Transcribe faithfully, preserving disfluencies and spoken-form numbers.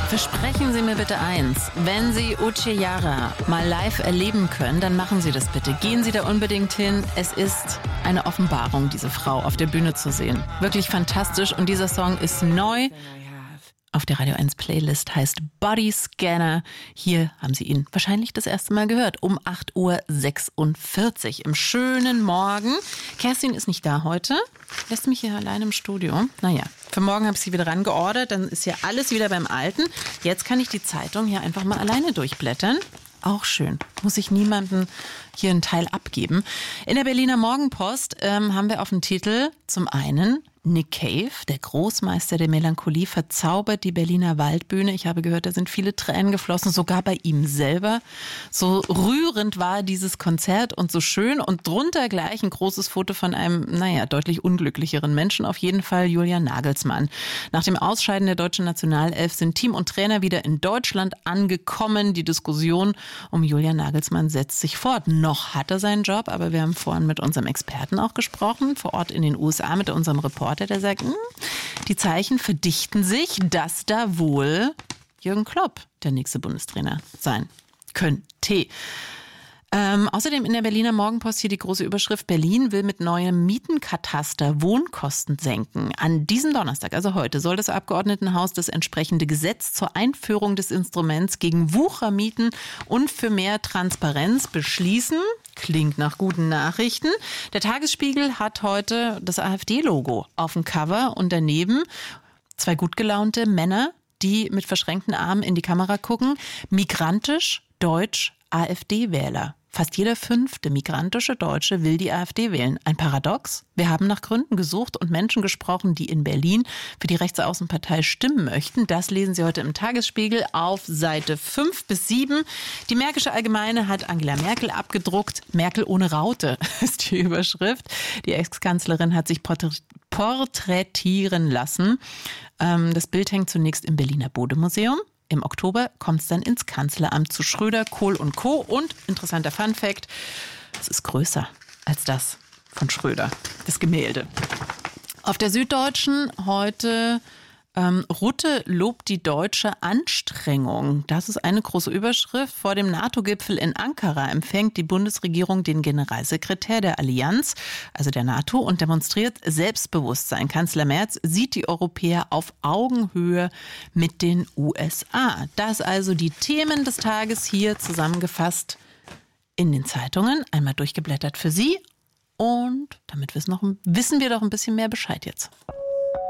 Versprechen Sie mir bitte eins, wenn Sie Uche Jara mal live erleben können, dann machen Sie das bitte. Gehen Sie da unbedingt hin. Es ist eine Offenbarung, diese Frau auf der Bühne zu sehen. Wirklich fantastisch und dieser Song ist neu. Auf der Radio eins Playlist heißt Body Scanner. Hier haben Sie ihn wahrscheinlich das erste Mal gehört. Um acht Uhr sechsundvierzig im schönen Morgen. Kerstin ist nicht da heute. Lässt mich hier allein im Studio. Naja, für morgen habe ich sie wieder rangeordert. Dann ist ja alles wieder beim Alten. Jetzt kann ich die Zeitung hier einfach mal alleine durchblättern. Auch schön. Muss ich niemandem hier einen Teil abgeben. In der Berliner Morgenpost ähm, haben wir auf dem Titel zum einen Nick Cave, der Großmeister der Melancholie, verzaubert die Berliner Waldbühne. Ich habe gehört, da sind viele Tränen geflossen, sogar bei ihm selber. So rührend war dieses Konzert und so schön. Und drunter gleich ein großes Foto von einem, naja, deutlich unglücklicheren Menschen. Auf jeden Fall Julian Nagelsmann. Nach dem Ausscheiden der deutschen Nationalelf sind Team und Trainer wieder in Deutschland angekommen. Die Diskussion um Julian Nagelsmann setzt sich fort. Noch hat er seinen Job, aber wir haben vorhin mit unserem Experten auch gesprochen, vor Ort in den U S A mit unserem Reporter, der sagt, mh, die Zeichen verdichten sich, dass da wohl Jürgen Klopp der nächste Bundestrainer sein könnte. Ähm, außerdem in der Berliner Morgenpost hier die große Überschrift: Berlin will mit neuem Mietenkataster Wohnkosten senken. An diesem Donnerstag, also heute, soll das Abgeordnetenhaus das entsprechende Gesetz zur Einführung des Instruments gegen Wuchermieten und für mehr Transparenz beschließen. Klingt nach guten Nachrichten. Der Tagesspiegel hat heute das AfD-Logo auf dem Cover und daneben zwei gut gelaunte Männer, die mit verschränkten Armen in die Kamera gucken. Migrantisch, deutsch, AfD-Wähler. Fast jeder fünfte migrantische Deutsche will die AfD wählen. Ein Paradox? Wir haben nach Gründen gesucht und Menschen gesprochen, die in Berlin für die Rechtsaußenpartei stimmen möchten. Das lesen Sie heute im Tagesspiegel auf Seite fünf bis sieben. Die Märkische Allgemeine hat Angela Merkel abgedruckt. Merkel ohne Raute ist die Überschrift. Die Ex-Kanzlerin hat sich porträtieren lassen. Das Bild hängt zunächst im Berliner Bode-Museum. Im Oktober kommt es dann ins Kanzleramt zu Schröder, Kohl und Co. Und, interessanter Funfact, es ist größer als das von Schröder, das Gemälde. Auf der Süddeutschen heute ähm, Rutte lobt die deutsche Anstrengung. Das ist eine große Überschrift. Vor dem NATO-Gipfel in Ankara empfängt die Bundesregierung den Generalsekretär der Allianz, also der NATO, und demonstriert Selbstbewusstsein. Kanzler Merz sieht die Europäer auf Augenhöhe mit den U S A. Das also die Themen des Tages hier zusammengefasst in den Zeitungen. Einmal durchgeblättert für Sie. Und damit wissen wir doch ein bisschen mehr Bescheid jetzt.